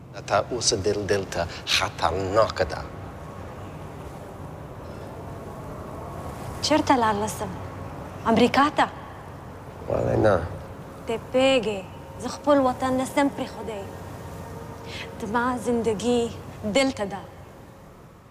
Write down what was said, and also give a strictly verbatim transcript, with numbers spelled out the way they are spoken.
تا اوس دل دل ته خطرناکه ده. چېرته لاړ لسم؟ امریکا ته؟ والله نه. ته پوهېږې زه خپل وطن نسم پرېښودی. زما زندګي دلته ده.